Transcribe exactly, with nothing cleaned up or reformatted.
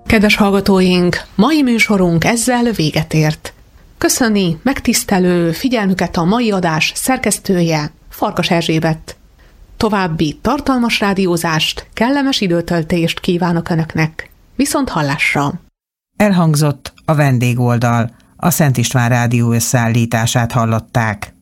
Kedves hallgatóink, mai műsorunk ezzel véget ért. Köszöni megtisztelő figyelmüket a mai adás szerkesztője, Farkas Erzsébet. További tartalmas rádiózást, kellemes időtöltést kívánok Önöknek. Viszont hallásra! Elhangzott a vendégoldal, a Szent István Rádió összeállítását hallották.